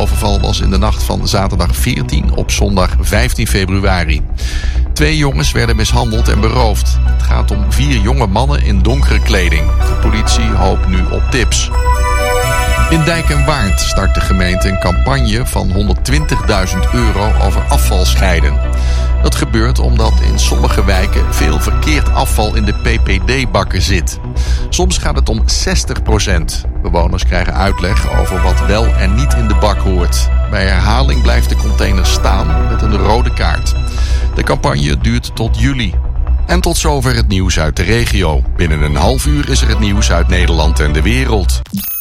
overval was in de nacht van zaterdag 14 op zondag 15 februari. 2 jongens werden mishandeld en beroofd. Het gaat om 4 jonge mannen in donkere kleding. De politie hoopt nu op tips. In Dijk en Waard start de gemeente een campagne van €120.000 over afval scheiden. Dat gebeurt omdat in sommige wijken veel verkeerd afval in de PPD-bakken zit. Soms gaat het om 60%. Bewoners krijgen uitleg over wat wel en niet in de bak hoort. Bij herhaling blijft de container staan met een rode kaart. De campagne duurt tot juli. En tot zover het nieuws uit de regio. Binnen een half uur is er het nieuws uit Nederland en de wereld.